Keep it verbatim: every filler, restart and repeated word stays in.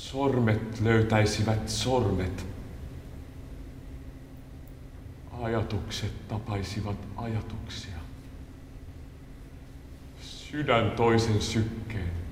Sormet löytäisivät sormet. Ajatukset tapaisivat ajatuksia. Sydän toisen sykkeen.